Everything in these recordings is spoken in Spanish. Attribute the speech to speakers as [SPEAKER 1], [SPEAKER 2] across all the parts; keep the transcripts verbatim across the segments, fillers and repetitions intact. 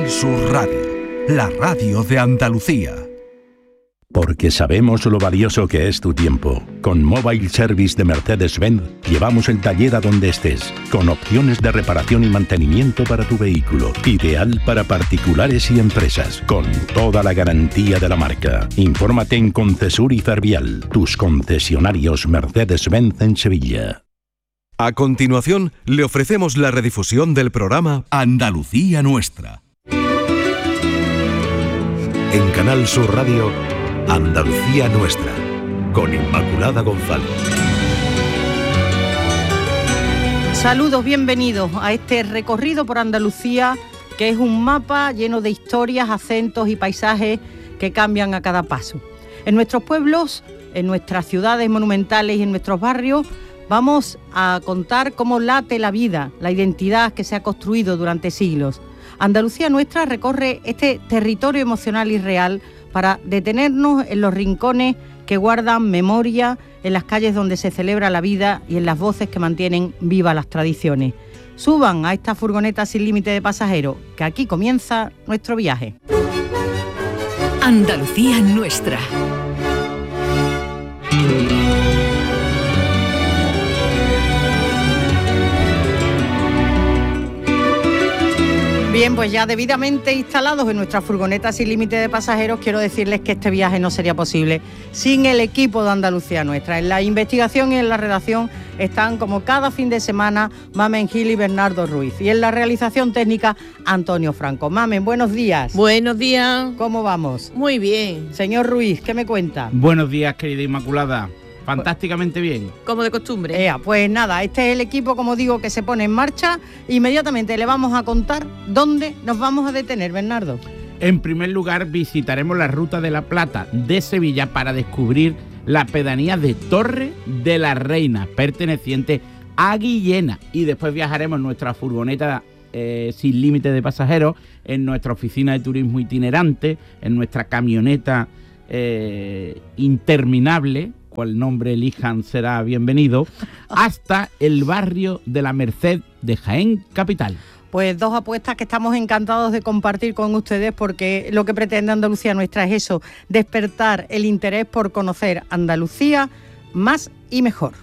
[SPEAKER 1] Canal Sur Radio, la radio de Andalucía.
[SPEAKER 2] Porque sabemos lo valioso que es tu tiempo. Con Mobile Service de Mercedes-Benz llevamos el taller a donde estés, con opciones de reparación y mantenimiento para tu vehículo. Ideal para particulares y empresas, con toda la garantía de la marca. Infórmate en Concesur y Fervial, tus concesionarios Mercedes-Benz en Sevilla.
[SPEAKER 1] A continuación, le ofrecemos la redifusión del programa Andalucía Nuestra. En Canal Sur Radio, Andalucía Nuestra, con Inmaculada González.
[SPEAKER 3] Saludos, bienvenidos a este recorrido por Andalucía, que es un mapa lleno de historias, acentos y paisajes que cambian a cada paso. En nuestros pueblos, en nuestras ciudades monumentales y en nuestros barrios, vamos a contar cómo late la vida, la identidad que se ha construido durante siglos. Andalucía Nuestra recorre este territorio emocional y real para detenernos en los rincones que guardan memoria, en las calles donde se celebra la vida y en las voces que mantienen vivas las tradiciones. Suban a esta furgoneta sin límite de pasajeros, que aquí comienza nuestro viaje.
[SPEAKER 4] Andalucía Nuestra.
[SPEAKER 3] Bien, pues ya debidamente instalados en nuestra furgoneta sin límite de pasajeros, quiero decirles que este viaje no sería posible sin el equipo de Andalucía Nuestra. En la investigación y en la redacción están, como cada fin de semana, Mamen Gil y Bernardo Ruiz. Y en la realización técnica, Antonio Franco. Mamen, buenos días.
[SPEAKER 5] Buenos días.
[SPEAKER 3] ¿Cómo vamos?
[SPEAKER 5] Muy bien.
[SPEAKER 3] Señor Ruiz, ¿qué me cuenta?
[SPEAKER 6] Buenos días, querida Inmaculada. Fantásticamente bien.
[SPEAKER 5] Como de costumbre.
[SPEAKER 3] Ea, pues nada, este es el equipo, como digo, que se pone en marcha. Inmediatamente le vamos a contar dónde nos vamos a detener, Bernardo.
[SPEAKER 6] En primer lugar, visitaremos la Ruta de la Plata de Sevilla para descubrir la pedanía de Torre de la Reina, perteneciente a Guillena. Y después viajaremos en nuestra furgoneta eh, sin límite de pasajeros, en nuestra oficina de turismo itinerante, en nuestra camioneta eh, interminable, cual nombre elijan será bienvenido, hasta el barrio de la Merced de Jaén capital.
[SPEAKER 3] Pues dos apuestas que estamos encantados de compartir con ustedes, porque lo que pretende Andalucía Nuestra es eso, despertar el interés por conocer Andalucía más y mejor.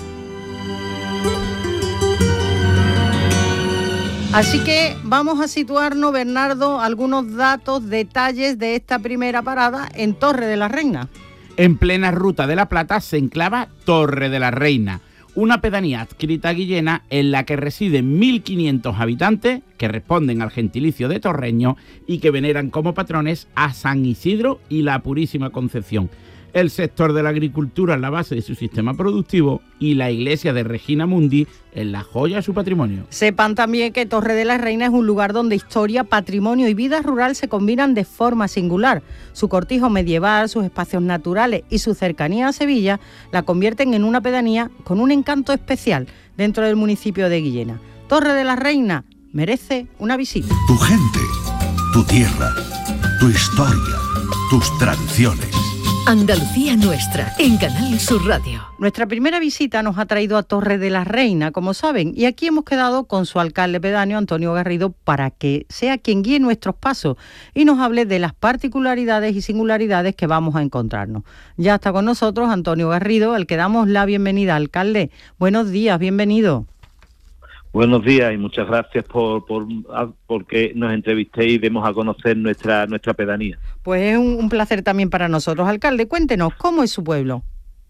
[SPEAKER 3] Así que vamos a situarnos, Bernardo, algunos datos, detalles de esta primera parada en Torre de la Reina.
[SPEAKER 6] En plena Ruta de la Plata se enclava Torre de la Reina, una pedanía adscrita a Guillena en la que residen mil quinientos habitantes que responden al gentilicio de torreño y que veneran como patrones a San Isidro y la Purísima Concepción. El sector de la agricultura es la base de su sistema productivo y la iglesia de Regina Mundi es la joya de su patrimonio.
[SPEAKER 3] Sepan también que Torre de la Reina es un lugar donde historia, patrimonio y vida rural se combinan de forma singular. Su cortijo medieval, sus espacios naturales y su cercanía a Sevilla la convierten en una pedanía con un encanto especial dentro del municipio de Guillena. Torre de la Reina merece una visita.
[SPEAKER 1] Tu gente, tu tierra, tu historia, tus tradiciones.
[SPEAKER 4] Andalucía Nuestra, en Canal Sur Radio.
[SPEAKER 3] Nuestra primera visita nos ha traído a Torre de la Reina, como saben, y aquí hemos quedado con su alcalde pedáneo, Antonio Garrido, para que sea quien guíe nuestros pasos y nos hable de las particularidades y singularidades que vamos a encontrarnos. Ya está con nosotros Antonio Garrido, al que damos la bienvenida. Alcalde, buenos días, bienvenido.
[SPEAKER 7] Buenos días y muchas gracias por, por porque nos entrevistéis y demos a conocer nuestra nuestra pedanía.
[SPEAKER 3] Pues es un, un placer también para nosotros. Alcalde, cuéntenos, ¿cómo es su pueblo?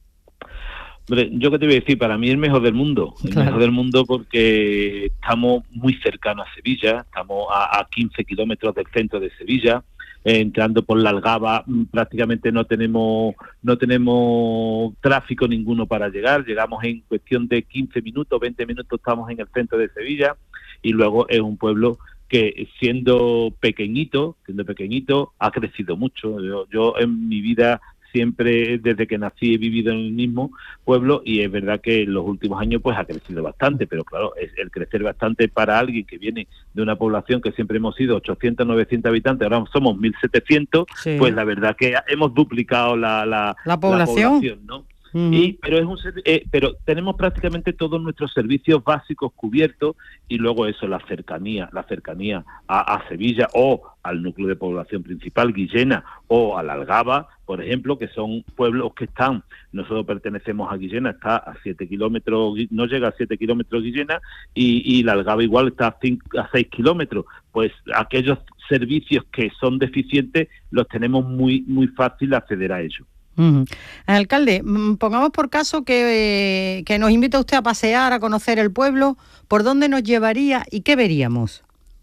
[SPEAKER 7] Hombre, yo qué te voy a decir, para mí es el mejor del mundo, el
[SPEAKER 3] claro.
[SPEAKER 7] mejor del mundo porque estamos muy cercanos a Sevilla, estamos a, a quince kilómetros del centro de Sevilla. Eh, entrando por la Algaba prácticamente no tenemos no tenemos tráfico ninguno para llegar, llegamos en cuestión de quince minutos, veinte minutos estamos en el centro de Sevilla y luego es un pueblo que siendo pequeñito, siendo pequeñito ha crecido mucho. Yo, yo en mi vida siempre, desde que nací, he vivido en el mismo pueblo y es verdad que en los últimos años pues ha crecido bastante, pero claro, es el crecer bastante para alguien que viene de una población que siempre hemos sido ochocientos, novecientos habitantes, ahora somos mil setecientos, sí. Pues la verdad que hemos duplicado la, la,
[SPEAKER 3] la población,
[SPEAKER 7] la población, ¿no? Uh-huh. Y pero es un eh, pero tenemos prácticamente todos nuestros servicios básicos cubiertos, y luego eso, la cercanía, la cercanía a, a Sevilla o al núcleo de población principal, Guillena, o a la Algaba, por ejemplo, que son pueblos que están, nosotros pertenecemos a Guillena, está a siete kilómetros, no llega a siete kilómetros Guillena, y, y la Algaba igual está a, cinco, a seis kilómetros, pues aquellos servicios que son deficientes los tenemos muy, muy fácil acceder a ellos.
[SPEAKER 3] Uh-huh. Alcalde, pongamos por caso que, eh, que nos invita usted a pasear, a conocer el pueblo, ¿por dónde nos llevaría y qué veríamos?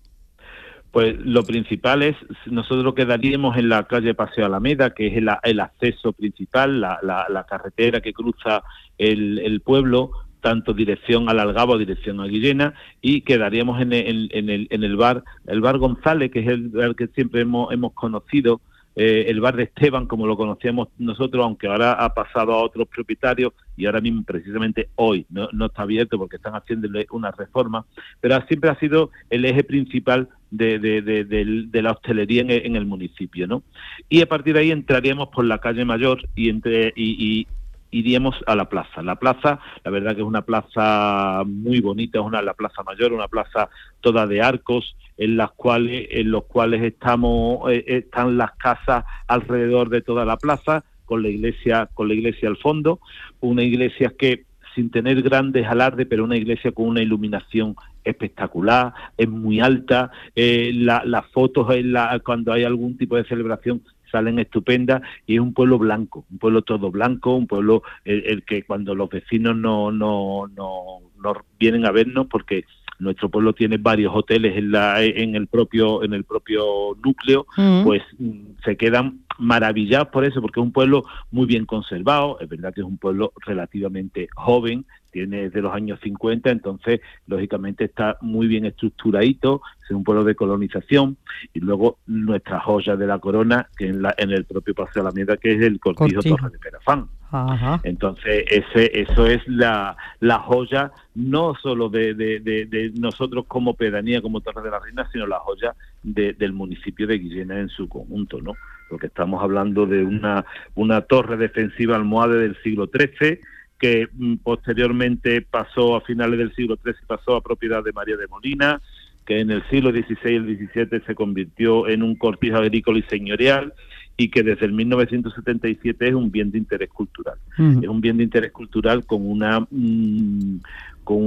[SPEAKER 7] Pues lo principal es, nosotros quedaríamos en la calle Paseo Alameda, que es el, el acceso principal, la, la, la carretera que cruza el, el pueblo, tanto dirección al Algaba o dirección a Guillena, y quedaríamos en el, en el, en el bar, el bar González, que es el bar que siempre hemos, hemos conocido, eh, el bar de Esteban, como lo conocíamos nosotros, aunque ahora ha pasado a otros propietarios, y ahora mismo, precisamente hoy, no, no está abierto porque están haciéndole una reforma, pero siempre ha sido el eje principal de, de, de, de, de la hostelería en, en el municipio, ¿no? Y a partir de ahí entraríamos por la calle Mayor y entre y, y iríamos a la plaza. La plaza, la verdad que es una plaza muy bonita, es una la Plaza Mayor, una plaza toda de arcos, en las cuales en los cuales estamos eh, están las casas alrededor de toda la plaza, con la iglesia con la iglesia al fondo, una iglesia que sin tener grandes alardes, pero una iglesia con una iluminación espectacular, es muy alta, eh, la, las fotos en la, cuando hay algún tipo de celebración salen estupendas, y es un pueblo blanco, un pueblo todo blanco, un pueblo el, el que cuando los vecinos no, no, no, no vienen a vernos, porque nuestro pueblo tiene varios hoteles en la en el propio en el propio núcleo, uh-huh. pues se quedan maravillados por eso, porque es un pueblo muy bien conservado. Es verdad que es un pueblo relativamente joven, tiene desde los años cincuenta, entonces lógicamente está muy bien estructuradito, es un pueblo de colonización, y luego nuestra joya de la corona, que en, la, en el propio Paseo de la Miedra, que es el Cortijo, Cortijo. Torre de Perafán. Ajá. Entonces ese eso es la, la joya, no solo de, de, de, de nosotros como pedanía, como Torre de la Reina, sino la joya de, del municipio de Guillena en su conjunto, ¿no? Porque estamos hablando de una, una torre defensiva almohade del siglo trece, que mm, posteriormente pasó a finales del siglo trece, pasó a propiedad de María de Molina, que en el siglo dieciséis y el diecisiete se convirtió en un cortijo agrícola y señorial, y que desde el mil novecientos setenta y siete es un bien de interés cultural. Uh-huh. Es un bien de interés cultural con una mmm, con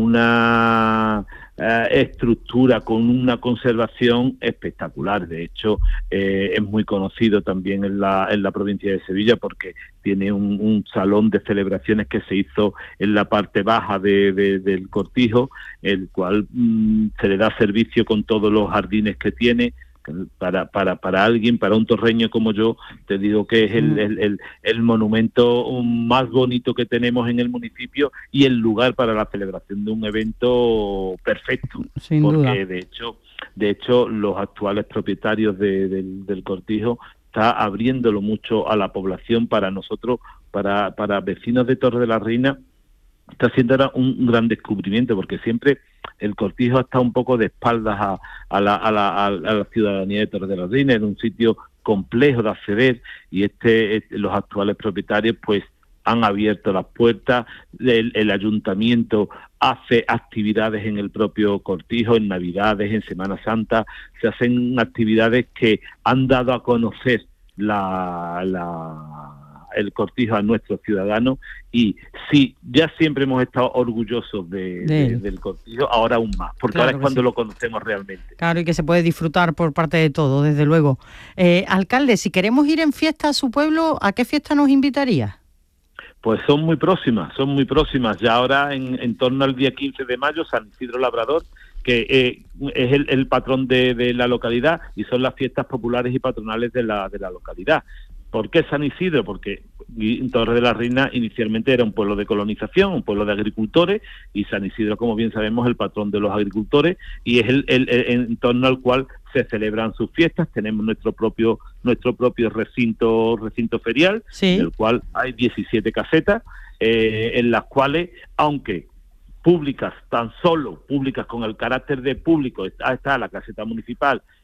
[SPEAKER 7] una uh, estructura, con una conservación espectacular. De hecho, eh, es muy conocido también en la en la provincia de Sevilla, porque tiene un, un salón de celebraciones que se hizo en la parte baja de, de, del cortijo, el cual mmm, se le da servicio con todos los jardines que tiene. Para, para, para alguien, para un torreño como yo, te digo que es el, el, el, el monumento más bonito que tenemos en el municipio, y el lugar para la celebración de un evento perfecto. Sin porque duda. de hecho de hecho los actuales propietarios de, del, del cortijo está abriéndolo mucho a la población. Para nosotros, para, para vecinos de Torre de la Reina, está siendo ahora un gran descubrimiento, porque siempre el cortijo está un poco de espaldas a, a, la, a, la, a la ciudadanía de Torre de la Reina, en un sitio complejo de acceder, y este, este los actuales propietarios pues han abierto las puertas. El, el ayuntamiento hace actividades en el propio cortijo, en Navidades, en Semana Santa, se hacen actividades que han dado a conocer la... la el cortijo a nuestros ciudadanos, y sí, ya siempre hemos estado orgullosos de, de, del cortijo, ahora aún más, porque claro, ahora es cuando sí. lo conocemos realmente.
[SPEAKER 3] Claro, y que se puede disfrutar por parte de todos, desde luego. Eh, alcalde, si queremos ir en fiesta a su pueblo, ¿a qué fiesta nos invitaría?
[SPEAKER 7] Pues son muy próximas, son muy próximas. Ya ahora, en, en torno al día quince de mayo, San Isidro Labrador, que eh, es el, el patrón de, de la localidad, y son las fiestas populares y patronales de la, de la localidad. ¿Por qué San Isidro? Porque Torre de la Reina inicialmente era un pueblo de colonización, un pueblo de agricultores, y San Isidro, como bien sabemos, es el patrón de los agricultores, y es el, el, el en torno al cual se celebran sus fiestas. Tenemos nuestro propio nuestro propio recinto recinto ferial, sí. en el cual hay diecisiete casetas, eh, en las cuales, aunque públicas, tan solo públicas con el carácter de público, está, está la caseta municipal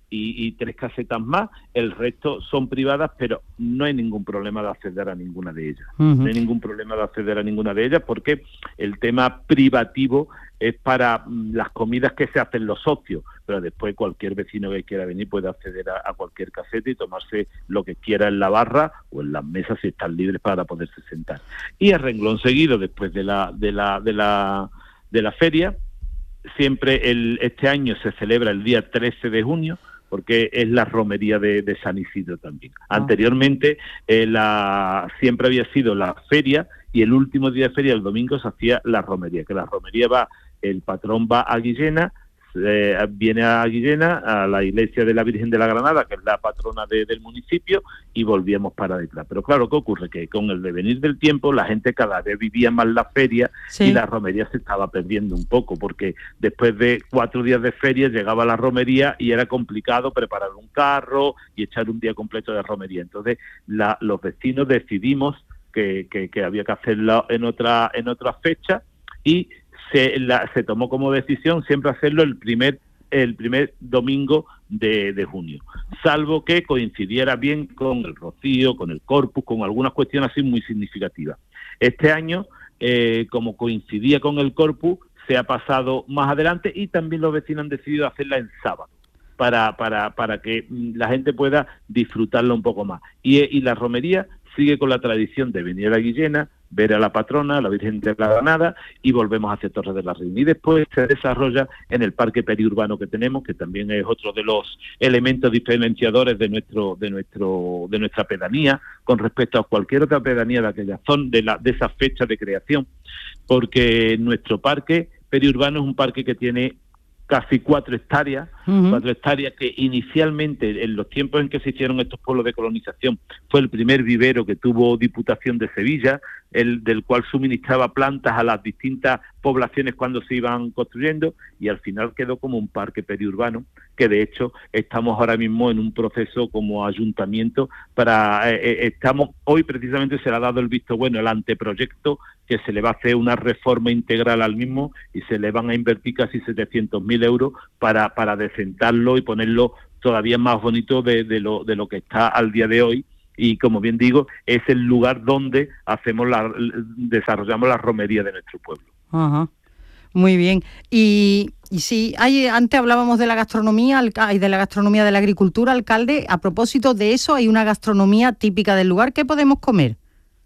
[SPEAKER 7] y, y tres casetas más, el resto son privadas, pero no hay ningún problema de acceder a ninguna de ellas. Uh-huh. No hay ningún problema de acceder a ninguna de ellas porque el tema privativo es para mm, las comidas que se hacen los socios, pero después cualquier vecino que quiera venir puede acceder a, a cualquier caseta y tomarse lo que quiera en la barra o en las mesas si están libres para poderse sentar. Y a renglón seguido, después de la de la de la de la feria, siempre el este año se celebra el día trece de junio, porque es la romería de, de San Isidro también. Ah. Anteriormente eh, la siempre había sido la feria y el último día de feria, el domingo, se hacía la romería, que la romería va, el patrón va a Guillena, eh, viene a Guillena, a la iglesia de la Virgen de la Granada, que es la patrona de, del municipio, y volvíamos para detrás. Pero claro, ¿qué ocurre? Que con el devenir del tiempo, la gente cada vez vivía más la feria, sí, y la romería se estaba perdiendo un poco, porque después de cuatro días de feria llegaba la romería y era complicado preparar un carro y echar un día completo de romería. Entonces, la, los vecinos decidimos que, que, que había que hacerlo en otra, en otra fecha, y se, la, se tomó como decisión siempre hacerlo el primer el primer domingo de, de junio, salvo que coincidiera bien con el Rocío, con el Corpus, con algunas cuestiones así muy significativas. Este año, eh, como coincidía con el Corpus, se ha pasado más adelante y también los vecinos han decidido hacerla en sábado, para para para que la gente pueda disfrutarla un poco más. Y, y la romería sigue con la tradición de venir a Guillena, ver a la patrona, a la Virgen de la Granada, y volvemos hacia Torres de la Reina. Y después se desarrolla en el parque periurbano que tenemos, que también es otro de los elementos diferenciadores de nuestro de nuestro de nuestra pedanía con respecto a cualquier otra pedanía de aquella zona, de la de esa fecha de creación, porque nuestro parque periurbano es un parque que tiene casi cuatro hectáreas, uh-huh. cuatro hectáreas que inicialmente, en los tiempos en que se hicieron estos pueblos de colonización, fue el primer vivero que tuvo Diputación de Sevilla, el del cual suministraba plantas a las distintas poblaciones cuando se iban construyendo, y al final quedó como un parque periurbano, que de hecho estamos ahora mismo en un proceso como ayuntamiento para, eh, eh, estamos, hoy precisamente se le ha dado el visto bueno, el anteproyecto, que se le va a hacer una reforma integral al mismo y se le van a invertir casi setecientos mil euros para, para decentarlo y ponerlo todavía más bonito de, de, lo, de lo que está al día de hoy. Y como bien digo, es el lugar donde hacemos la, desarrollamos la romería de nuestro pueblo.
[SPEAKER 3] Ajá. Muy bien. Y, y sí, hay, antes hablábamos de la gastronomía y de la gastronomía de la agricultura, alcalde. A propósito de eso, hay una gastronomía típica del lugar. ¿Qué podemos comer?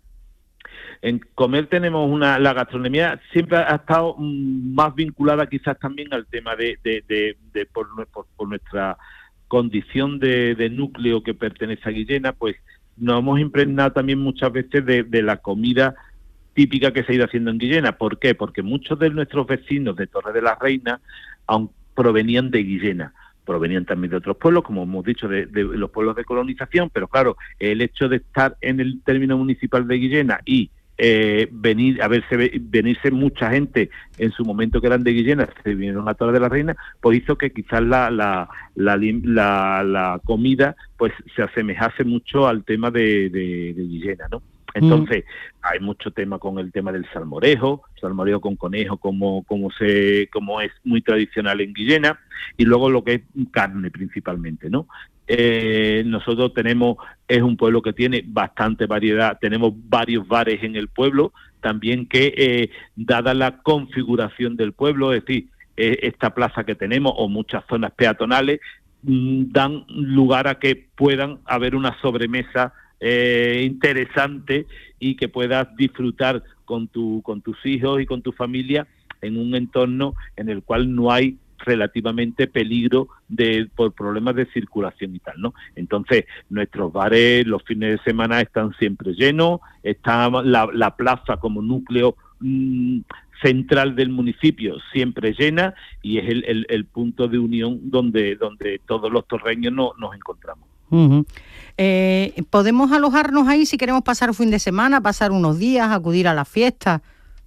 [SPEAKER 7] En comer tenemos una, la gastronomía siempre ha estado más vinculada quizás también al tema de, de, de, de por, por, por nuestra condición de, de núcleo que pertenece a Guillena, pues nos hemos impregnado también muchas veces de, de la comida típica que se ha ido haciendo en Guillena. ¿Por qué? Porque muchos de nuestros vecinos de Torres de la Reina aun provenían de Guillena, provenían también de otros pueblos, como hemos dicho, de, de los pueblos de colonización, pero claro, el hecho de estar en el término municipal de Guillena y Eh, venir a verse venirse mucha gente en su momento que eran de Guillena, se vinieron a Torres de la Reina, pues hizo que quizás la la la, la, la comida pues se asemejase mucho al tema de, de, de Guillena, ¿no? Entonces mm. hay mucho tema con el tema del salmorejo, salmorejo con conejo, como como se como es muy tradicional en Guillena, y luego lo que es carne principalmente, ¿no? Eh, nosotros tenemos, es un pueblo que tiene bastante variedad, tenemos varios bares en el pueblo, también que, eh, dada la configuración del pueblo, es decir, eh, esta plaza que tenemos o muchas zonas peatonales, mmm, dan lugar a que puedan haber una sobremesa eh, interesante y que puedas disfrutar con, tu, con tus hijos y con tu familia en un entorno en el cual no hay relativamente peligro de por problemas de circulación y tal, ¿no? Entonces, nuestros bares los fines de semana están siempre llenos, está la, la plaza como núcleo mmm, central del municipio siempre llena, y es el, el, el punto de unión donde, donde todos los torreños no, nos encontramos.
[SPEAKER 3] Uh-huh. Eh, ¿Podemos alojarnos ahí si queremos pasar un fin de semana, pasar unos días, acudir a la fiesta?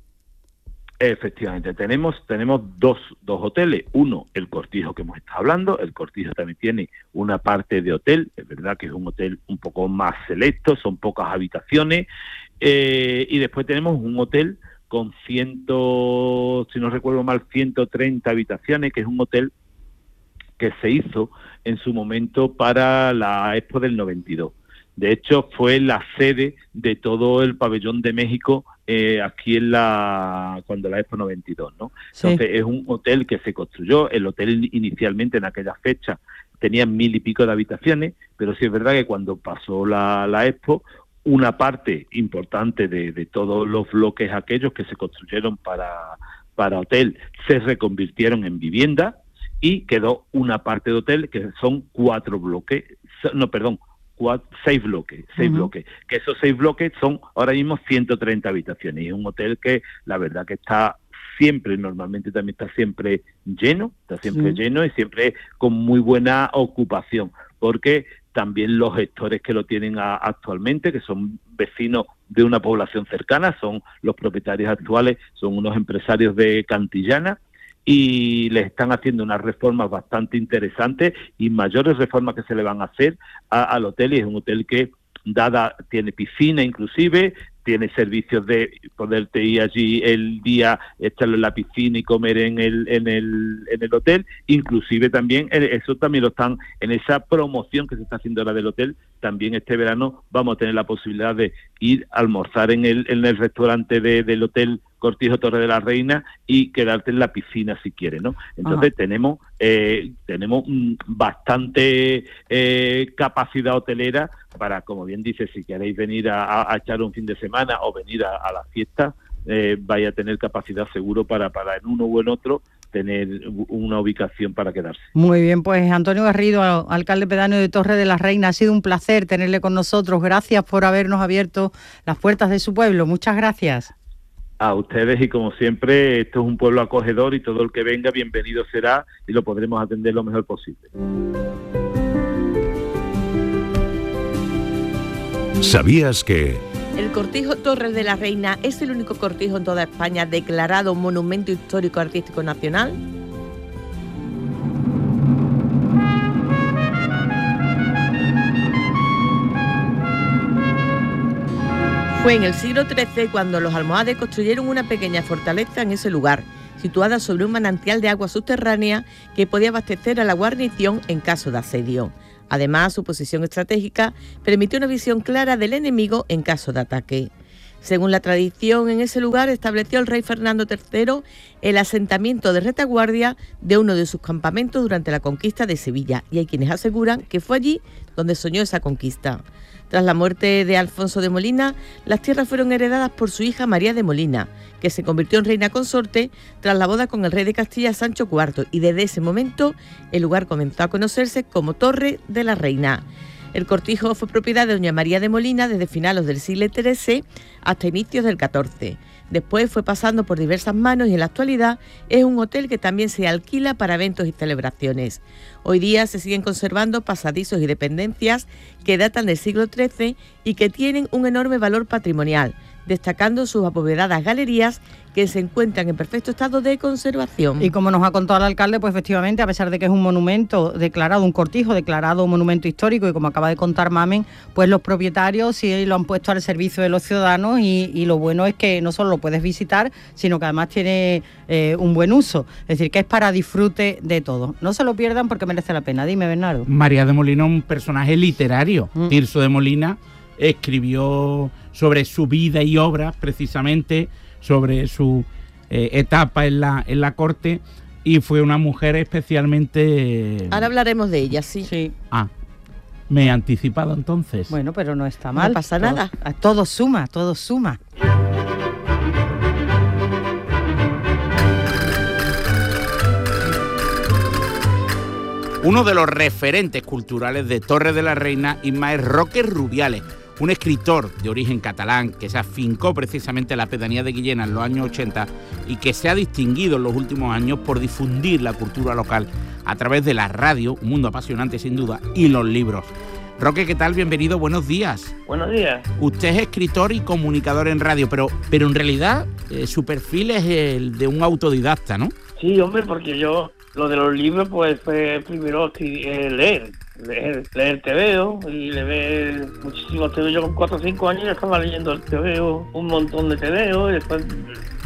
[SPEAKER 7] Efectivamente, tenemos tenemos dos dos hoteles. Uno, el Cortijo que hemos estado hablando. El Cortijo también tiene una parte de hotel, es verdad que es un hotel un poco más selecto, son pocas habitaciones, eh, y después tenemos un hotel con ciento, si no recuerdo mal, ciento treinta habitaciones, que es un hotel que se hizo en su momento para la Expo del noventa y dos. De hecho, fue la sede de todo el pabellón de México eh, aquí en la cuando la Expo noventa y dos, ¿no?
[SPEAKER 3] Sí.
[SPEAKER 7] Entonces, es un hotel que se construyó. El hotel inicialmente en aquella fecha tenía mil y pico de habitaciones, pero sí es verdad que cuando pasó la, la Expo, una parte importante de, de todos los bloques aquellos que se construyeron para, para hotel se reconvirtieron en vivienda y quedó una parte de hotel que son cuatro bloques, no, perdón, cuatro, seis bloques, seis uh-huh. bloques, que esos seis bloques son ahora mismo ciento treinta habitaciones, y es un hotel que la verdad que está siempre, normalmente también está siempre lleno, está siempre sí. lleno y siempre con muy buena ocupación, porque también los gestores que lo tienen a, actualmente, que son vecinos de una población cercana, son los propietarios actuales, son unos empresarios de Cantillana, y les están haciendo unas reformas bastante interesantes y mayores reformas que se le van a hacer a, al hotel, y es un hotel que dada tiene piscina inclusive, tiene servicios de poderte ir allí el día, estar en la piscina y comer en el en el en el hotel, inclusive también eso también lo están en esa promoción que se está haciendo ahora del hotel. También este verano vamos a tener la posibilidad de ir a almorzar en el en el restaurante de, del hotel Cortijo Torre de la Reina y quedarte en la piscina si quieres, ¿no? Entonces Ajá. tenemos eh, tenemos mm, bastante eh, capacidad hotelera para, como bien dice, si queréis venir a, a, a echar un fin de semana o venir a, a la fiesta, eh, vaya a tener capacidad seguro para, para en uno u en otro tener una ubicación para quedarse.
[SPEAKER 3] Muy bien, pues Antonio Garrido, alcalde pedáneo de Torre de la Reina, ha sido un placer tenerle con nosotros. Gracias por habernos abierto las puertas de su pueblo. Muchas gracias.
[SPEAKER 7] A ustedes, y como siempre, esto es un pueblo acogedor y todo el que venga bienvenido será y lo podremos atender lo mejor posible.
[SPEAKER 1] ¿Sabías que...?
[SPEAKER 5] El Cortijo Torres de la Reina es el único cortijo en toda España declarado Monumento Histórico Artístico Nacional. Fue en el siglo trece cuando los almohades construyeron una pequeña fortaleza en ese lugar, situada sobre un manantial de agua subterránea que podía abastecer a la guarnición en caso de asedio. Además, su posición estratégica permitió una visión clara del enemigo en caso de ataque. Según la tradición, en ese lugar estableció el rey Fernando tercero el asentamiento de retaguardia de uno de sus campamentos durante la conquista de Sevilla, y hay quienes aseguran que fue allí donde soñó esa conquista. Tras la muerte de Alfonso de Molina, las tierras fueron heredadas por su hija María de Molina, que se convirtió en reina consorte tras la boda con el rey de Castilla Sancho cuarto, y desde ese momento el lugar comenzó a conocerse como Torre de la Reina. El cortijo fue propiedad de doña María de Molina desde finales del siglo trece hasta inicios del catorce. Después fue pasando por diversas manos y en la actualidad es un hotel que también se alquila para eventos y celebraciones. Hoy día se siguen conservando pasadizos y dependencias que datan del siglo trece y que tienen un enorme valor patrimonial, destacando sus abovedadas galerías que se encuentran en perfecto estado de conservación.
[SPEAKER 3] Y como nos ha contado el alcalde, pues efectivamente, a pesar de que es un monumento declarado, un cortijo declarado monumento histórico, y como acaba de contar Mamen, pues los propietarios sí lo han puesto al servicio de los ciudadanos, y, y lo bueno es que no solo lo puedes visitar, sino que además tiene eh, un buen uso, es decir, que es para disfrute de todo. No se lo pierdan porque merece la pena. Dime, Bernardo.
[SPEAKER 6] María de Molina, un personaje literario. Mm. Tirso de Molina escribió sobre su vida y obras, precisamente sobre su eh, etapa en la, en la corte, y fue una mujer especialmente...
[SPEAKER 5] Ahora hablaremos de ella, sí.
[SPEAKER 3] sí.
[SPEAKER 6] Ah, me he anticipado entonces.
[SPEAKER 3] Bueno, pero no está mal.
[SPEAKER 5] No pasa
[SPEAKER 3] todo,
[SPEAKER 5] nada.
[SPEAKER 3] Todo suma, todo suma.
[SPEAKER 6] Uno de los referentes culturales de Torre de la Reina, Ismael Roque Rubiales, un escritor de origen catalán que se afincó precisamente en la pedanía de Guillena en los años ochenta y que se ha distinguido en los últimos años por difundir la cultura local a través de la radio, un mundo apasionante sin duda, y los libros. Roque, ¿qué tal? Bienvenido, buenos días.
[SPEAKER 8] Buenos días.
[SPEAKER 6] Usted es escritor y comunicador en radio, pero, pero en realidad eh, su perfil es el de un autodidacta, ¿no?
[SPEAKER 8] Sí, hombre, porque yo, lo de los libros, pues fue primero eh, leer. Leer, leer T V O y leer muchísimos T V O. Yo con cuatro o cinco años ya estaba leyendo el T V O, un montón de T V O, y después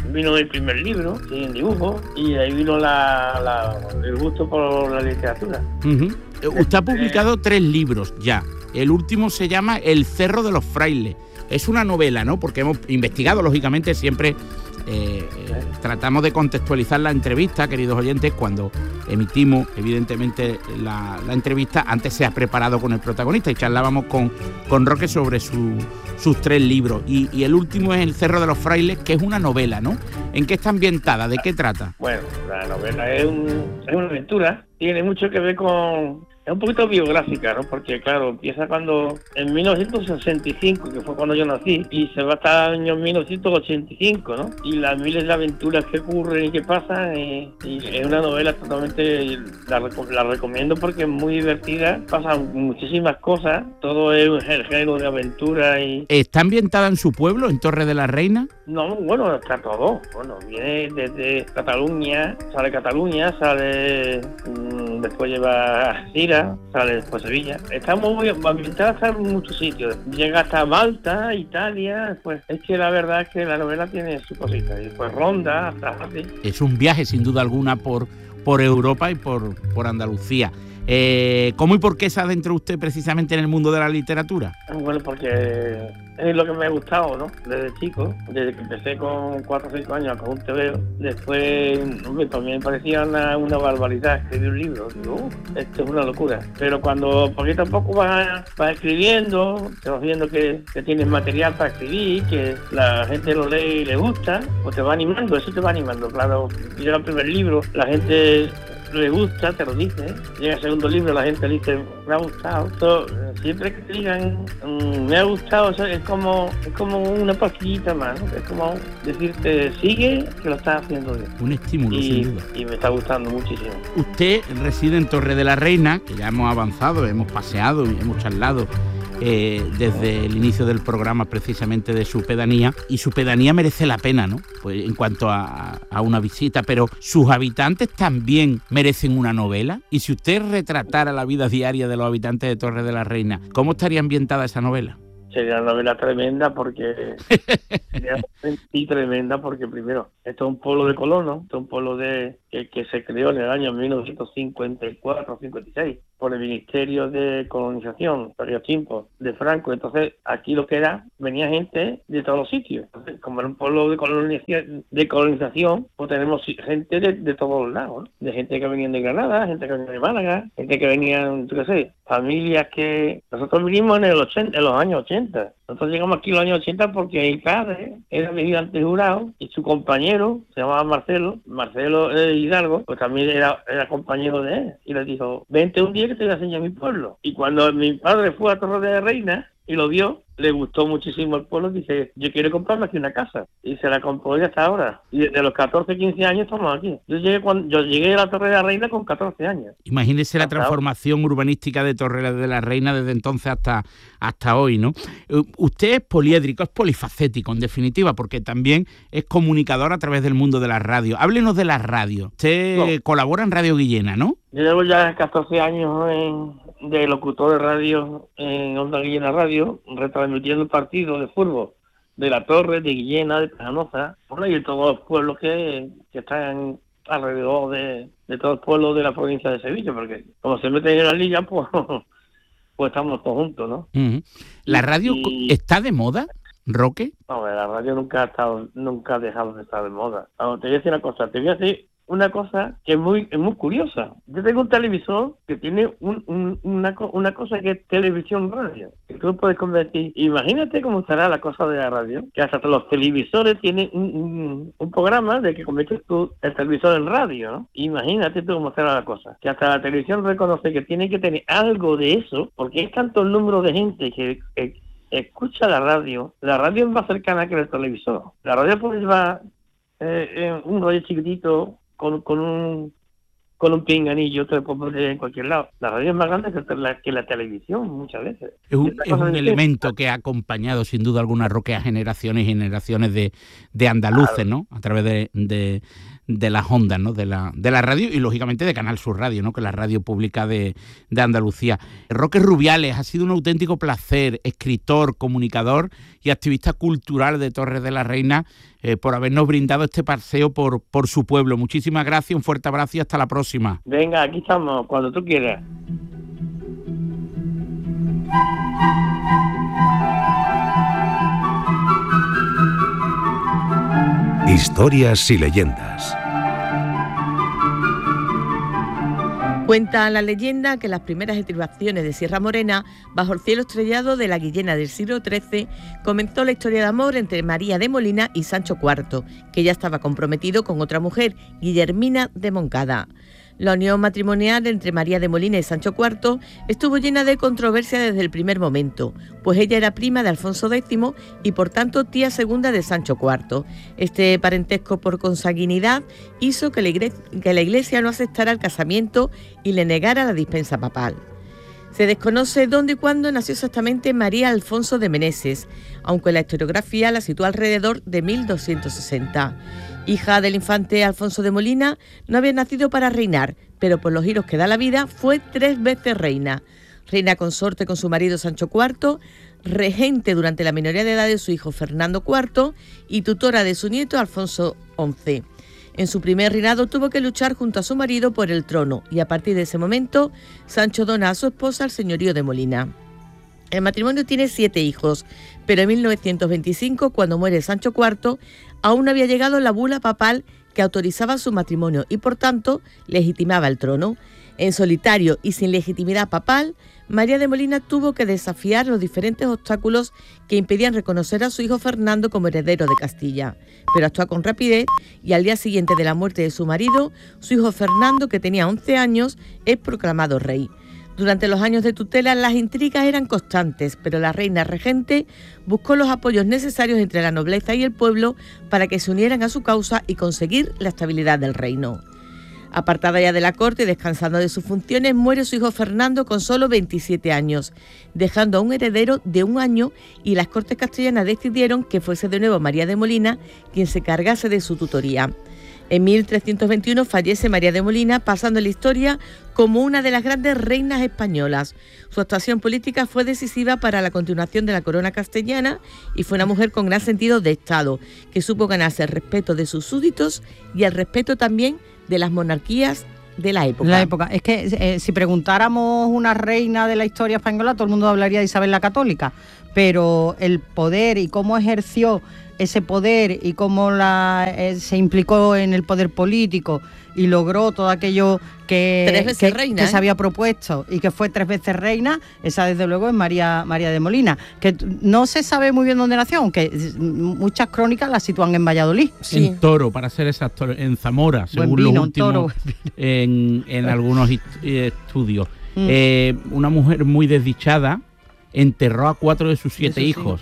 [SPEAKER 8] vino el primer libro, en dibujo, y ahí vino la, la, el gusto por la literatura.
[SPEAKER 6] Uh-huh. Usted ha publicado eh, tres libros ya. El último se llama El Cerro de los Frailes. Es una novela, ¿no? Porque hemos investigado, lógicamente, siempre eh, eh, tratamos de contextualizar la entrevista, queridos oyentes, cuando emitimos, evidentemente, la, la entrevista. Antes se ha preparado con el protagonista y charlábamos con, con Roque sobre su, sus tres libros. Y, y el último es El Cerro de los Frailes, que es una novela, ¿no? ¿En qué está ambientada? ¿De qué trata?
[SPEAKER 8] Bueno, la novela es, un, es una aventura. Tiene mucho que ver con... Es un poquito biográfica, ¿no? Porque, claro, empieza cuando... En mil novecientos sesenta y cinco, que fue cuando yo nací, y se va hasta el año mil novecientos ochenta y cinco, ¿no? Y las miles de aventuras que ocurren y que pasan, y, y es una novela totalmente... La, la recomiendo porque es muy divertida, pasan muchísimas cosas, todo es el género de aventura y...
[SPEAKER 6] ¿Está ambientada en su pueblo, en Torre de la Reina?
[SPEAKER 8] No, bueno, está todo. Bueno, viene desde Cataluña, sale Cataluña, sale... Mmm, después lleva Sira, sale después Sevilla. Estamos muy ambientados en muchos sitios. Llega hasta Malta, Italia, pues es que la verdad es que la novela tiene su cosita. Y pues Ronda, hasta así.
[SPEAKER 6] Es un viaje sin duda alguna por, por Europa y por, por Andalucía. Eh, ¿Cómo y por qué se adentró usted precisamente en el mundo de la literatura?
[SPEAKER 8] Bueno, porque es lo que me ha gustado, ¿no? Desde chico, desde que empecé con cuatro o cinco años con un tebeo. Después, hombre, también me parecía una, una barbaridad escribir un libro. Digo, uh, esto es una locura. Pero cuando poquito a poco vas, vas escribiendo, te vas viendo que, que tienes material para escribir, que la gente lo lee y le gusta, pues te va animando, eso te va animando. Claro, llega el primer libro, la gente... le gusta, te lo dice, llega el segundo libro, la gente dice, me ha gustado. So, siempre que te digan, mmm, me ha gustado, eso es como es como una pastillita más, ¿no? Es como decirte, sigue, que lo estás haciendo bien.
[SPEAKER 6] Un estímulo,
[SPEAKER 8] y,
[SPEAKER 6] sin duda.
[SPEAKER 8] Y me está gustando muchísimo.
[SPEAKER 6] Usted reside en Torre de la Reina, que ya hemos avanzado, hemos paseado, hemos charlado Eh, desde el inicio del programa precisamente de su pedanía, y su pedanía merece la pena, ¿no? Pues en cuanto a, a una visita, pero sus habitantes también merecen una novela. Y si usted retratara la vida diaria de los habitantes de Torre de la Reina, ¿cómo estaría ambientada esa novela?
[SPEAKER 8] Sería una novela tremenda porque sería sí, tremenda porque primero, esto es un pueblo de colonos, esto es un pueblo de que, que se creó en el año mil novecientos cincuenta y cuatro cincuenta y seis por el Ministerio de Colonización, varios tiempos, de Franco. Entonces, aquí lo que era, venía gente de todos los sitios. Entonces, como era un pueblo de colonización, de colonización pues tenemos gente de, de todos los lados, ¿no? De gente que venía de Granada, gente que venía de Málaga, gente que venía, yo qué sé, familias que... Nosotros vinimos en, el ochenta, en los años ochenta. Nosotros llegamos aquí en los años ochenta porque mi padre era vigilante jurado y su compañero, se llamaba Marcelo, Marcelo eh, Hidalgo, pues también era, era compañero de él. Y le dijo, vente un día que te voy a enseñar mi pueblo. Y cuando mi padre fue a Torre de la Reina y lo vio, le gustó muchísimo el pueblo, dice, yo quiero comprarme aquí una casa. Y se la compró hasta ahora. Y desde los catorce, quince años estamos aquí. Yo llegué cuando yo llegué a la Torre de la Reina con catorce años.
[SPEAKER 6] Imagínese la transformación urbanística de Torre de la Reina desde entonces hasta, hasta hoy, ¿no? Usted es poliédrico, es polifacético, en definitiva, porque también es comunicador a través del mundo de la radio. Háblenos de la radio. Usted no. colabora en Radio Guillena, ¿no?
[SPEAKER 8] Yo llevo ya catorce años en, de locutor de radio en Onda Guillena Radio, retransmitiendo el partido de fútbol de La Torre, de Guillena, de Pajanosa, y de todos los pueblos que, que están alrededor de, de todos los pueblos de la provincia de Sevilla, porque como se meten en la liga, pues, pues estamos todos juntos, ¿no?
[SPEAKER 6] Uh-huh. ¿La radio y, está de moda, Roque?
[SPEAKER 8] No, la radio nunca ha estado, nunca ha dejado de estar de moda. Vamos, te voy a decir una cosa, te voy a decir una cosa que es muy es muy curiosa. Yo tengo un televisor que tiene un, un, una, una cosa que es televisión radio, que tú puedes convertir. Imagínate cómo estará la cosa de la radio, que hasta los televisores tienen un, un, un programa de que conviertes tú el televisor en radio, ¿no? Imagínate tú cómo estará la cosa, que hasta la televisión reconoce que tiene que tener algo de eso, porque es tanto el número de gente que, que escucha la radio. La radio es más cercana que el televisor. La radio pues va eh, en un radio chiquitito, Con, con un con un pinganillo te lo puedo poner en cualquier lado. La radio es más grande que la, que la televisión muchas veces.
[SPEAKER 6] Es un, es un elemento que ha acompañado sin duda alguna, Roque, a generaciones y generaciones de, de andaluces, claro, ¿no? A través de, de, de las ondas, ¿no? de, la, de la radio y lógicamente de Canal Sur Radio, ¿no? que es la radio pública de, de Andalucía. Roque Rubiales ha sido un auténtico placer, escritor, comunicador y activista cultural de Torres de la Reina, eh, por habernos brindado este paseo por, por su pueblo. Muchísimas gracias, un fuerte abrazo y hasta la próxima.
[SPEAKER 8] Venga, aquí estamos, cuando tú quieras.
[SPEAKER 1] Historias y leyendas.
[SPEAKER 5] Cuenta la leyenda que las primeras estribaciones de Sierra Morena, bajo el cielo estrellado de la Guillena del siglo trece, comenzó la historia de amor entre María de Molina y Sancho cuarto, que ya estaba comprometido con otra mujer, Guillermina de Moncada. La unión matrimonial entre María de Molina y Sancho cuarto estuvo llena de controversia desde el primer momento, pues ella era prima de Alfonso décimo y por tanto tía segunda de Sancho cuarto. Este parentesco por consanguinidad hizo que la iglesia, que la iglesia no aceptara el casamiento y le negara la dispensa papal. Se desconoce dónde y cuándo nació exactamente María Alfonso de Meneses, aunque la historiografía la sitúa alrededor de mil doscientos sesenta. Hija del infante Alfonso de Molina, no había nacido para reinar, pero por los giros que da la vida fue tres veces reina. Reina consorte con su marido Sancho cuarto, regente durante la minoría de edad de su hijo Fernando cuarto y tutora de su nieto Alfonso once. En su primer reinado tuvo que luchar junto a su marido por el trono y a partir de ese momento Sancho dona a su esposa el señorío de Molina. El matrimonio tiene siete hijos, pero en mil novecientos veinticinco, cuando muere Sancho cuarto, aún no había llegado la bula papal que autorizaba su matrimonio y por tanto legitimaba el trono. En solitario y sin legitimidad papal, María de Molina tuvo que desafiar los diferentes obstáculos que impedían reconocer a su hijo Fernando como heredero de Castilla. Pero actuó con rapidez y al día siguiente de la muerte de su marido, su hijo Fernando, que tenía once años, es proclamado rey. Durante los años de tutela las intrigas eran constantes, pero la reina regente buscó los apoyos necesarios entre la nobleza y el pueblo para que se unieran a su causa y conseguir la estabilidad del reino. Apartada ya de la corte y descansando de sus funciones, muere su hijo Fernando con solo veintisiete años, dejando a un heredero de un año y las Cortes castellanas decidieron que fuese de nuevo María de Molina quien se cargase de su tutoría. En mil trescientos veintiuno fallece María de Molina, pasando en la historia como una de las grandes reinas españolas. Su actuación política fue decisiva para la continuación de la corona castellana y fue una mujer con gran sentido de Estado, que supo ganarse el respeto de sus súbditos y el respeto también de las monarquías de la época.
[SPEAKER 3] La época. Es que eh, si preguntáramos una reina de la historia española, todo el mundo hablaría de Isabel la Católica, pero el poder y cómo ejerció ese poder y cómo la, eh, se implicó en el poder político y logró todo aquello que,
[SPEAKER 5] tres veces
[SPEAKER 3] que,
[SPEAKER 5] reina,
[SPEAKER 3] que
[SPEAKER 5] ¿eh?
[SPEAKER 3] se había propuesto y que fue tres veces reina, esa desde luego es María, María de Molina, que no se sabe muy bien dónde nació, aunque muchas crónicas la sitúan en Valladolid.
[SPEAKER 6] Sí. En Toro, para ser exacto, en Zamora, según
[SPEAKER 3] Buen vino,
[SPEAKER 6] los últimos
[SPEAKER 3] Toro.
[SPEAKER 6] en, en algunos estudios.
[SPEAKER 3] Mm.
[SPEAKER 6] Eh, una mujer muy desdichada enterró a cuatro de sus siete
[SPEAKER 3] Eso sí.
[SPEAKER 6] hijos.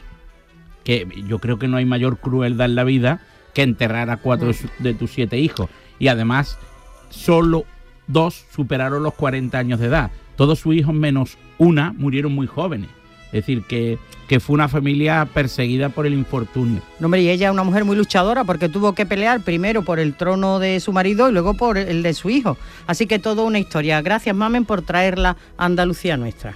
[SPEAKER 6] Que yo creo que no hay mayor crueldad en la vida que enterrar a cuatro de, su, de tus siete hijos. Y además, solo dos superaron los cuarenta años de edad. Todos sus hijos, menos una, murieron muy jóvenes. Es decir, que, que fue una familia perseguida por el infortunio.
[SPEAKER 3] No, hombre, y ella es una mujer muy luchadora porque tuvo que pelear primero por el trono de su marido y luego por el de su hijo. Así que toda una historia. Gracias, Mamen, por traerla a Andalucía nuestra.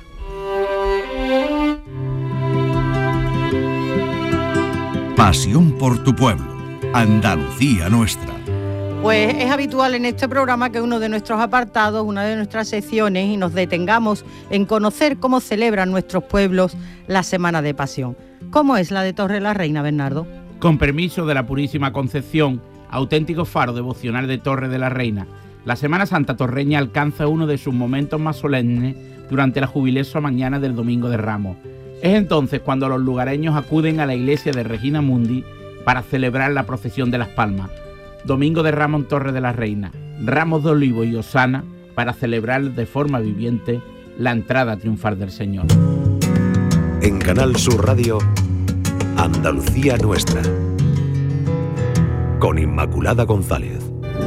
[SPEAKER 9] Pasión por tu pueblo, Andalucía nuestra.
[SPEAKER 3] Pues es habitual en este programa que uno de nuestros apartados, una de nuestras secciones, y nos detengamos en conocer cómo celebran nuestros pueblos la Semana de Pasión. ¿Cómo es la de Torre la Reina, Bernardo?
[SPEAKER 6] Con permiso de la Purísima Concepción, auténtico faro devocional de Torre de la Reina, la Semana Santa torreña alcanza uno de sus momentos más solemnes durante la jubilosa mañana del Domingo de Ramos. Es entonces cuando los lugareños acuden a la iglesia de Regina Mundi para celebrar la procesión de las Palmas. Domingo de Ramos en Torre de la Reina, ramos de olivo y hosana para celebrar de forma viviente la entrada triunfal del Señor.
[SPEAKER 1] En Canal Sur Radio, Andalucía nuestra, con Inmaculada González.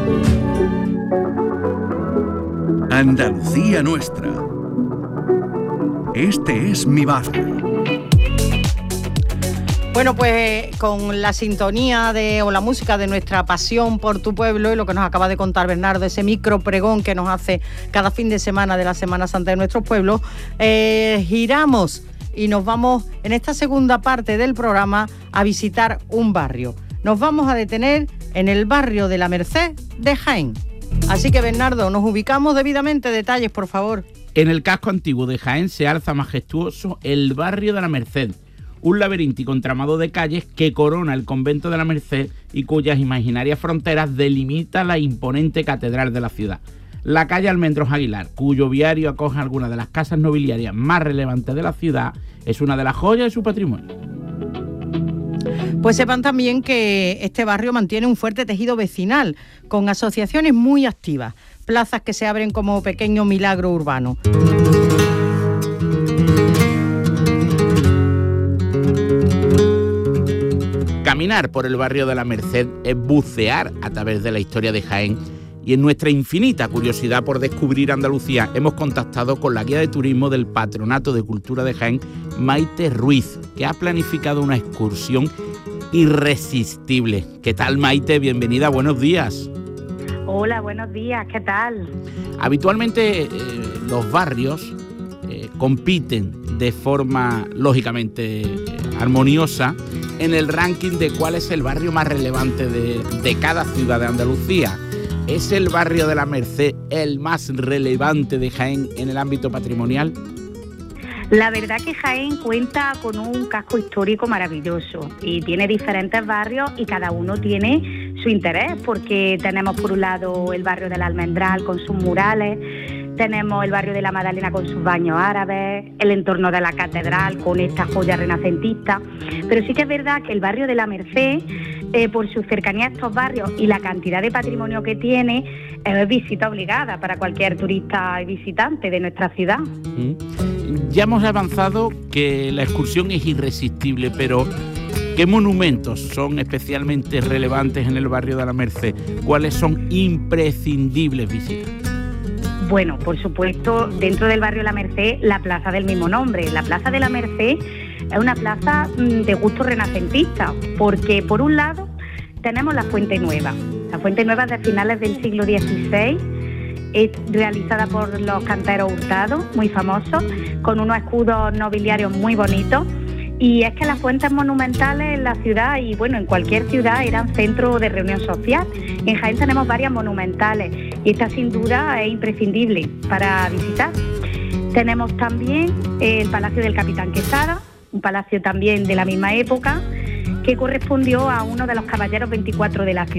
[SPEAKER 9] Andalucía nuestra. Este es mi barrio.
[SPEAKER 3] Bueno, pues con la sintonía de o la música de nuestra pasión por tu pueblo y lo que nos acaba de contar Bernardo, ese micro pregón que nos hace cada fin de semana de la Semana Santa de nuestros pueblos, eh, giramos y nos vamos en esta segunda parte del programa a visitar un barrio. Nos vamos a detener en el barrio de la Merced de Jaén. Así que, Bernardo, nos ubicamos debidamente. Detalles, por favor.
[SPEAKER 6] En el casco antiguo de Jaén se alza majestuoso el barrio de la Merced, un laberíntico entramado de calles que corona el convento de la Merced y cuyas imaginarias fronteras delimita la imponente catedral de la ciudad. La calle Almendros Aguilar, cuyo viario acoge algunas de las casas nobiliarias más relevantes de la ciudad, es una de las joyas de su patrimonio.
[SPEAKER 3] Pues sepan también que este barrio mantiene un fuerte tejido vecinal, con asociaciones muy activas, plazas que se abren como pequeño milagro urbano.
[SPEAKER 6] Caminar por el barrio de la Merced es bucear a través de la historia de Jaén, y en nuestra infinita curiosidad por descubrir Andalucía hemos contactado con la guía de turismo del Patronato de Cultura de Jaén, Maite Ruiz, que ha planificado una excursión irresistible. ¿Qué tal, Maite? Bienvenida, buenos días.
[SPEAKER 10] Hola, buenos días, ¿qué tal?
[SPEAKER 6] Habitualmente eh, los barrios eh, compiten de forma lógicamente eh, armoniosa en el ranking de cuál es el barrio más relevante de, de cada ciudad de Andalucía. ¿Es el barrio de la Merced el más relevante de Jaén en el ámbito patrimonial?
[SPEAKER 10] La verdad que Jaén cuenta con un casco histórico maravilloso y tiene diferentes barrios y cada uno tiene su interés, porque tenemos por un lado el barrio del Almendral con sus murales, tenemos el barrio de la Magdalena con sus baños árabes, el entorno de la catedral con esta joya renacentista, pero sí que es verdad que el barrio de la Merced, eh, por su cercanía a estos barrios y la cantidad de patrimonio que tiene, es visita obligada para cualquier turista y visitante de nuestra ciudad.
[SPEAKER 6] Mm. Ya hemos avanzado que la excursión es irresistible, pero ¿qué monumentos son especialmente relevantes en el barrio de la Merced? ¿Cuáles son imprescindibles visitar?
[SPEAKER 10] Bueno, por supuesto, dentro del barrio de la Merced, la plaza del mismo nombre. La plaza de la Merced es una plaza de gusto renacentista, porque por un lado tenemos la Fuente Nueva. La Fuente Nueva es de finales del siglo dieciséis, es realizada por los canteros Hurtado, muy famosos, con unos escudos nobiliarios muy bonitos. Y es que las fuentes monumentales en la ciudad y bueno, en cualquier ciudad eran centro de reunión social. En Jaén tenemos varias monumentales y esta sin duda es imprescindible para visitar. Tenemos también el Palacio del Capitán Quesada, un palacio también de la misma época, que correspondió a uno de los caballeros veinticuatro de la ciudad.